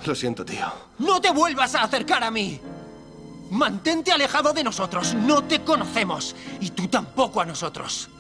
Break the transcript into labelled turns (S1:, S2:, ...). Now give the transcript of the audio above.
S1: Lo siento, tío.
S2: ¡No te vuelvas a acercar a mí! Mantente alejado de nosotros. No te conocemos. Y tú tampoco a nosotros.